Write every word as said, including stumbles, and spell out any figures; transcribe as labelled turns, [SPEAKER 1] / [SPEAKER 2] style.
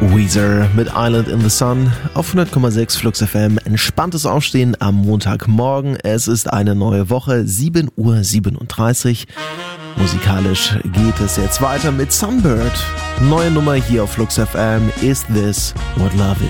[SPEAKER 1] Weezer mit Island in the Sun auf hundert Komma sechs Flux F M. Entspanntes Aufstehen am Montagmorgen. Es ist eine neue Woche, sieben Uhr siebenunddreißig. Musikalisch geht es jetzt weiter mit Sunbird. Neue Nummer hier auf Flux F M. Is This What Love